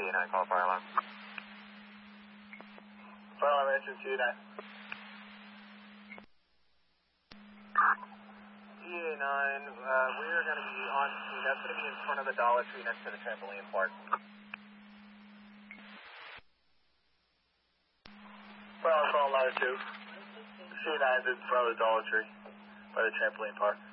CA9, call fire alarm. Fire alarm answer CA9. CA9, we are going to be on scene. That's going to be in front of the Dollar Tree next to the trampoline park. Fire alarm ladder 2. CA9 is in front of the Dollar Tree by the trampoline park.